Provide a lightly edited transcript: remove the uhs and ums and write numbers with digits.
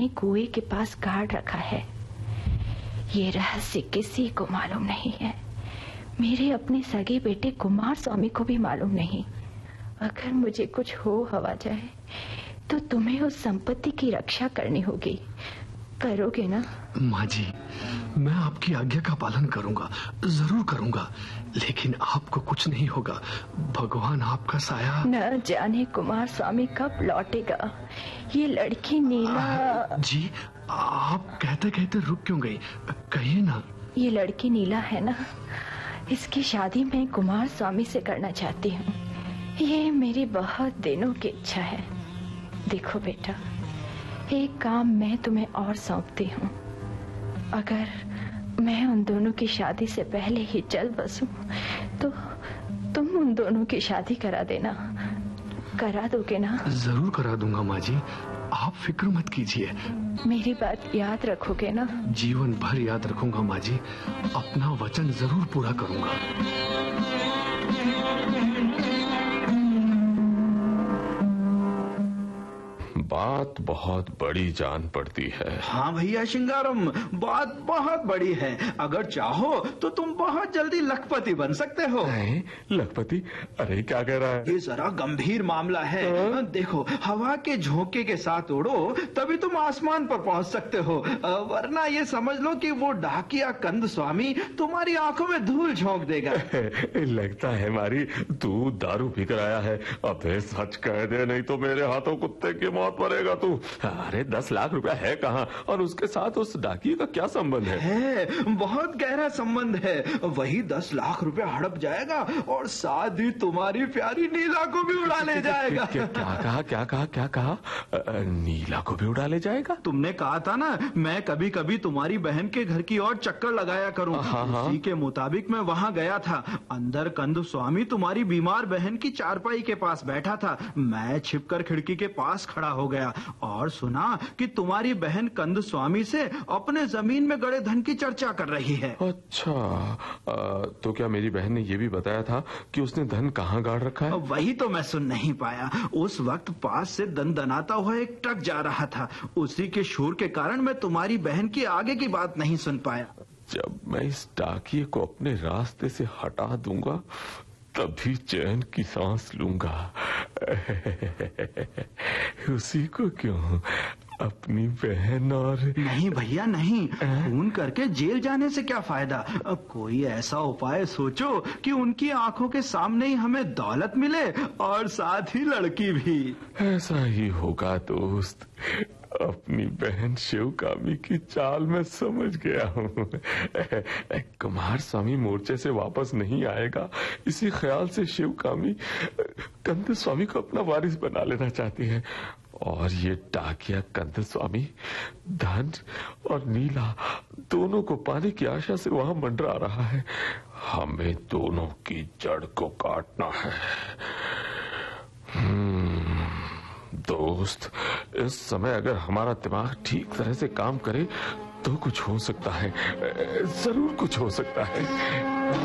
पुराने कुएं के पास गाड़ रखा है। ये रहस्य किसी को मालूम नहीं है, मेरे अपने सगे बेटे कुमार स्वामी को भी मालूम नहीं। अगर मुझे कुछ हो हवा जाए तो तुम्हें उस संपत्ति की रक्षा करनी होगी, करोगे ना? माँ जी, मैं आपकी आज्ञा का पालन करूंगा, जरूर करूंगा, लेकिन आपको कुछ नहीं होगा। भगवान आपका साया। न जाने कुमार स्वामी कब लौटेगा। ये लड़की नीला। जी, आप कहते कहते रुक क्यों गई? कहिए ना। ये लड़की नीला है ना, इसकी शादी मैं कुमार स्वामी से करना चाहती हूँ। ये मेरी बहुत दिनों की इच्छा है। देखो बेटा, एक काम मैं तुम्हें और सौंपती हूँ। अगर मैं उन दोनों की शादी से पहले ही चल बसूं तो तुम उन दोनों की शादी करा देना। करा दोगे ना? जरूर करा दूंगा माँ जी, आप फिक्र मत कीजिए। मेरी बात याद रखोगे ना? जीवन भर याद रखूंगा माँ जी, अपना वचन जरूर पूरा करूंगा। बात बहुत बड़ी जान पड़ती है। हाँ भैया शिंगारम, बात बहुत बड़ी है। अगर चाहो तो तुम बहुत जल्दी लखपति बन सकते हो। लखपति? अरे क्या कह रहा है? ये जरा गंभीर मामला है। देखो, हवा के झोंके के साथ उड़ो तभी तुम आसमान पर पहुंच सकते हो, वरना ये समझ लो कि वो डाकिया कंद स्वामी तुम्हारी आंखों में धूल झोंक देगा। लगता है मारी तू दारू पीकर आया है। अबे सच कह दे, नहीं तो मेरे हाथों कुत्ते की मौत मरेगा तू। अरे 10 लाख रुपया है कहाँ, और उसके साथ उस डाकिये का क्या संबंध है? बहुत गहरा संबंध है। वही 10 लाख रुपया हड़प जाएगा और साथ ही तुम्हारी प्यारी नीला को भी उड़ा ले जाएगा। क्या कहा? नीला को भी उड़ा ले जाएगा? तुमने कहा था ना, मैं कभी कभी तुम्हारी बहन के घर की ओर चक्कर लगाया करूं। उसी के मुताबिक मैं वहां गया था। अंदर कंद स्वामी तुम्हारी बीमार बहन की चारपाई के पास बैठा था। मैं छिपकर खिड़की के पास खड़ा हो गया और सुना कि तुम्हारी बहन कंद स्वामी से अपने जमीन में गड़े धन की चर्चा कर रही है। अच्छा, तो क्या मेरी बहन ने यह भी बताया था कि उसने धन कहाँ गाड़ रखा है? वही तो मैं सुन नहीं पाया। उस वक्त पास से दनदनाता हुआ एक ट्रक जा रहा था। उसी के शोर के कारण मैं तुम्हारी बहन की आगे की बात नहीं सुन पाया। जब मैं इस डाकिये को अपने रास्ते से हटा दूंगा तभी चैन की सांस लूंगा। उसी को क्यों, अपनी बहन और... नहीं भैया नहीं, खून करके जेल जाने से क्या फायदा। कोई ऐसा उपाय सोचो कि उनकी आंखों के सामने ही हमें दौलत मिले और साथ ही लड़की भी। ऐसा ही होगा दोस्त। अपनी बहन शिवकामी की चाल में समझ गया हूँ। कुमार स्वामी मोर्चे से वापस नहीं आएगा, इसी ख्याल से शिवकामी कंद स्वामी को अपना वारिस बना लेना चाहती है। और ये डाकिया कंद स्वामी धन और नीला दोनों को पाने की आशा से वहां मंडरा रहा है। हमें दोनों की जड़ को काटना है। दोस्त, इस समय अगर हमारा दिमाग ठीक तरह से काम करे तो कुछ हो सकता है, जरूर कुछ हो सकता है।